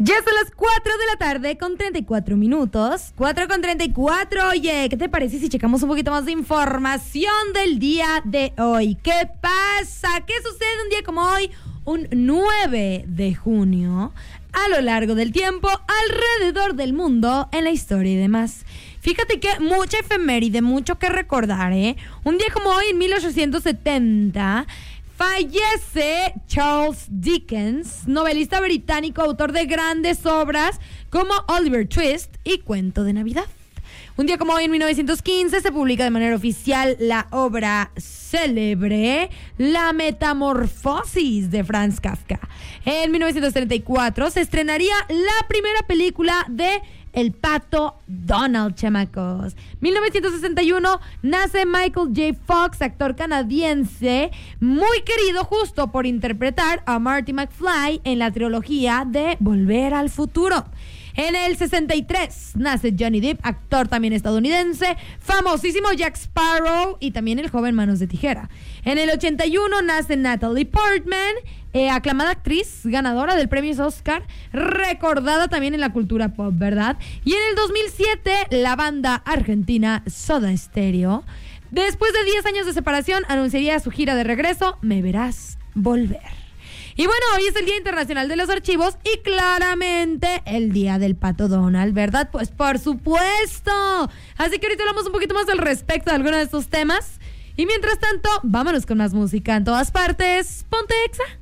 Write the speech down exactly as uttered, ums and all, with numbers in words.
Ya son las cuatro de la tarde con treinta y cuatro minutos. cuatro con treinta y cuatro. Oye, ¿qué te parece si checamos un poquito más de información del día de hoy? ¿Qué pasa? ¿Qué sucede un día como hoy? Un nueve de junio, a lo largo del tiempo, alrededor del mundo, en la historia y demás. Fíjate que mucha efeméride, mucho que recordar, ¿eh? Un día como hoy, en mil ochocientos setenta... fallece Charles Dickens, novelista británico, autor de grandes obras como Oliver Twist y Cuento de Navidad. Un día como hoy, en mil novecientos quince, se publica de manera oficial la obra célebre La Metamorfosis de Franz Kafka. En mil novecientos treinta y cuatro se estrenaría la primera película de El Pato Donald, chamacos. mil novecientos sesenta y uno nace Michael J. Fox, actor canadiense, muy querido justo por interpretar a Marty McFly en la trilogía de Volver al Futuro. En el sesenta y tres nace Johnny Depp, actor también estadounidense, famosísimo Jack Sparrow y también el joven Manos de Tijera. En el ochenta y uno nace Natalie Portman, eh, aclamada actriz, ganadora del premio Oscar, recordada también en la cultura pop, ¿verdad? Y en el dos mil siete, la banda argentina Soda Stereo, después de diez años de separación, anunciaría su gira de regreso, Me Verás Volver. Y bueno, hoy es el Día Internacional de los Archivos y claramente el Día del Pato Donald, ¿verdad? Pues por supuesto. Así que ahorita hablamos un poquito más al respecto de algunos de estos temas. Y mientras tanto, vámonos con más música en todas partes. Ponte Exa.